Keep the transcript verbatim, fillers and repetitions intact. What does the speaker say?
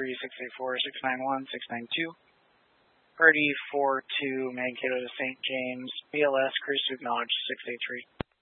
three six eight four six nine one six nine two. Birdie four two Mankato to Saint James, B L S cruise to acknowledge six eight three.